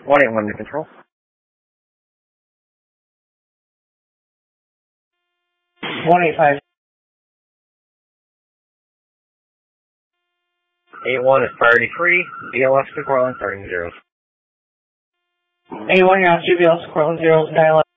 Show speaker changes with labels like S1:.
S1: 181 to control.
S2: 185.
S1: 81 is priority free. BLS to Corlin, starting 0.
S2: 81, you're on GBL, Corlin 0, dial